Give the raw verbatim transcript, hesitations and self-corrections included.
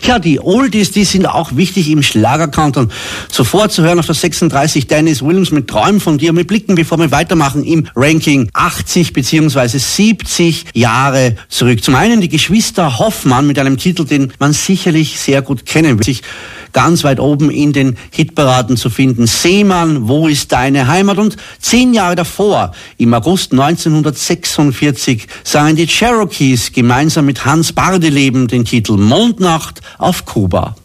Ja, die Oldies, die sind auch wichtig im Schlager-Countdown. Zuvor zu hören auf der sechsunddreißig Dennis Williams mit Träumen von dir. Wir blicken, bevor wir weitermachen, im Ranking achtzig beziehungsweise siebzig Jahre zurück. Zum einen die Geschwister Hoffmann mit einem Titel, den man sicherlich sehr gut kennen will. Sich ganz weit oben in den Hitparaden zu finden. Seemann, wo ist deine Heimat? Und zehn Jahre davor, im August neunzehnhundertsechsundvierzig, sangen die Cherokees gemeinsam mit Hans Bardeleben den Titel Mondnacht auf Kuba.